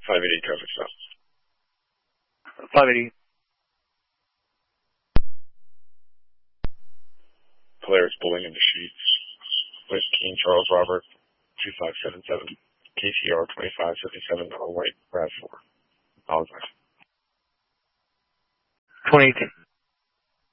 580 traffic stop. 580. Polaris pulling into sheets with King Charles Robert 2577 KCR 2577 on white RAV4. Apologize. 2018.